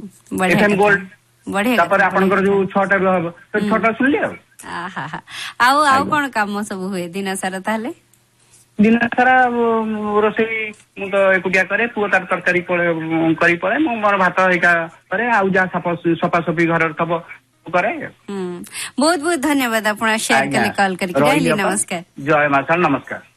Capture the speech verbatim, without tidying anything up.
FM gold बढ़िया तापर आपनकर जो छटा रहब तो छटा सुनले आ आहा हा आउ आउ कोन काम सब हुए दिन सारा ताले दिन सारा रोसई मु तो एकुटिया करे पुओ तार तरकारी पड़े करी पड़े मु मोर भात एका करे आउ जा सफा सफा सफी घर तब करे बहुत बहुत धन्यवाद अपना शेयर करले कॉल करके नमस्कार जय माता नमस्कार।